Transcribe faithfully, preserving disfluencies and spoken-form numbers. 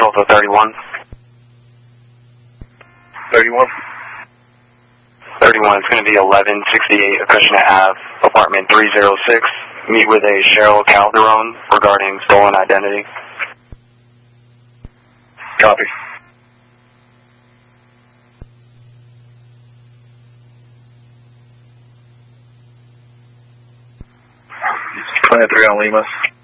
Delta thirty-one. thirty-one. thirty-one, it's going to be eleven sixty-eight Acushnet Ave, apartment three oh six. Meet with a Cheryl Calderon regarding stolen identity. Copy. Plan three on Lima.